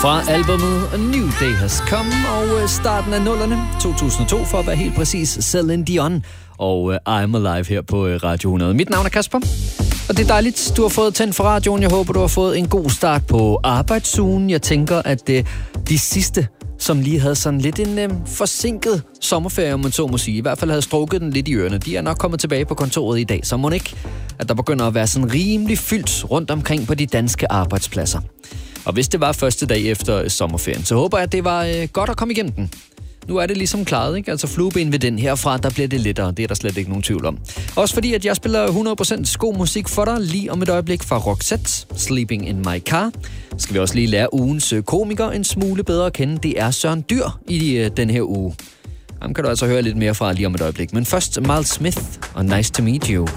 Fra albumet A New Day Has Come og starten af 2002 for at være helt præcis, Celine Dion og I'm Alive her på Radio 100. Mit navn er Kasper, og det er dejligt, du har fået tændt for radioen. Jeg håber, du har fået en god start på arbejdsugen. Jeg tænker, at de sidste, som lige havde sådan lidt en forsinket sommerferie, om man så må sige, i hvert fald havde strukket den lidt i ørerne, de er nok kommet tilbage på kontoret i dag, så må ikke, at der begynder at være sådan rimelig fyldt rundt omkring på de danske arbejdspladser. Og hvis det var første dag efter sommerferien, så håber jeg, at det var godt at komme igennem den. Nu er det ligesom klaret, ikke? Altså flueben ved den herfra, der bliver det lettere. Det er der slet ikke nogen tvivl om. Også fordi, at jeg spiller 100% god musik for dig lige om et øjeblik fra Roxette, Sleeping in My Car. Skal vi også lige lære ugens komiker en smule bedre at kende. Det er Søren Dyr i den her uge. Ham kan du altså høre lidt mere fra lige om et øjeblik. Men først Miles Smith og Nice to Meet You.